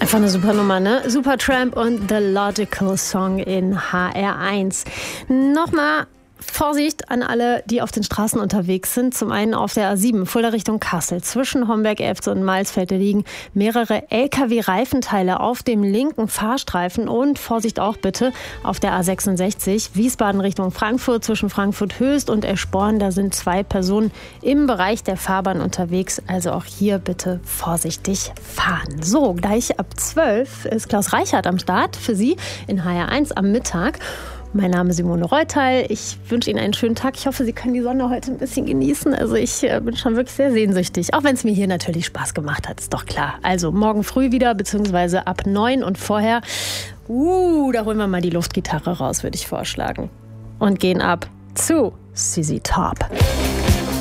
Einfach eine super Nummer, ne? Supertramp und The Logical Song in HR1. Nochmal Vorsicht an alle, die auf den Straßen unterwegs sind. Zum einen auf der A7, Fulda Richtung Kassel. Zwischen Homberg-Elfte und Mailsfeld liegen mehrere LKW-Reifenteile auf dem linken Fahrstreifen. Und Vorsicht auch bitte auf der A66, Wiesbaden Richtung Frankfurt. Zwischen Frankfurt-Höchst und Eschborn, da sind 2 Personen im Bereich der Fahrbahn unterwegs. Also auch hier bitte vorsichtig fahren. So, gleich ab 12 ist Klaus Reichert am Start für Sie in HR1 am Mittag. Mein Name ist Simone Reuteil. Ich wünsche Ihnen einen schönen Tag. Ich hoffe, Sie können die Sonne heute ein bisschen genießen. Also ich bin schon wirklich sehr sehnsüchtig. Auch wenn es mir hier natürlich Spaß gemacht hat, ist doch klar. Also morgen früh wieder, beziehungsweise ab 9 und vorher. Da holen wir mal die Luftgitarre raus, würde ich vorschlagen. Und gehen ab zu ZZ Top.